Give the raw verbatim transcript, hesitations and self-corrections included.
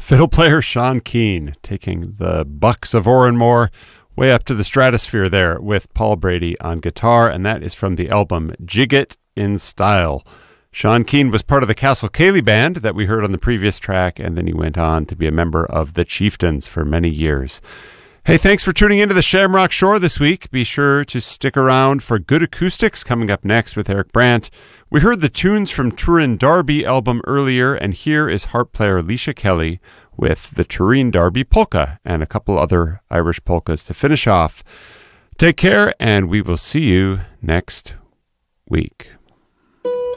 Fiddle player Sean Keane taking the Bucks of Oranmore way up to the stratosphere there with Paul Brady on guitar, and that is from the album Jig It in Style. Sean Keane was part of the Castle Cayley band that we heard on the previous track, and then he went on to be a member of the Chieftains for many years. Hey, thanks for tuning into the Shamrock Shore this week. Be sure to stick around for Good Acoustics coming up next with Eric Brandt. We heard the tunes from Turin Darby album earlier, and here is harp player Alicia Kelly with the Turin Darby Polka and a couple other Irish polkas to finish off. Take care, and we will see you next week.